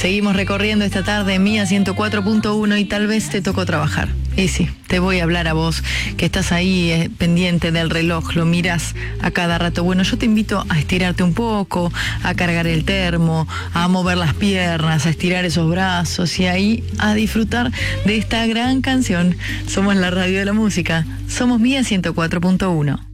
Seguimos recorriendo esta tarde Mía 104.1 y tal vez te tocó trabajar. Y sí, te voy a hablar a vos, que estás ahí pendiente del reloj, lo miras a cada rato. Bueno, yo te invito a estirarte un poco, a cargar el termo, a mover las piernas, a estirar esos brazos y ahí a disfrutar de esta gran canción. Somos la radio de la música, somos Mía 104.1.